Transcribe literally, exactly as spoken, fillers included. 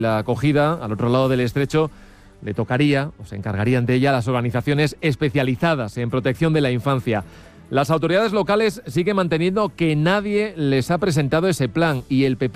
La acogida al otro lado del estrecho le tocaría, o se encargarían de ella, las organizaciones especializadas en protección de la infancia. Las autoridades locales siguen manteniendo que nadie les ha presentado ese plan y el P P